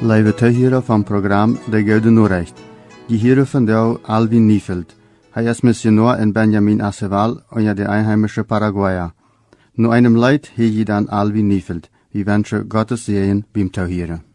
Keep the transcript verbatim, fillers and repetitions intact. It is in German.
Lieve Teuhieren van programma De Gouden Noorrecht. Gehieren van jou Alvin Niefeld. Hij is missionair in Benjamin Aceval onder de einheimische Paraguayer. Nur einem Leid hier je dan Alvin Niefeld. Wir wünschen Gottes Segen beim Teuhieren.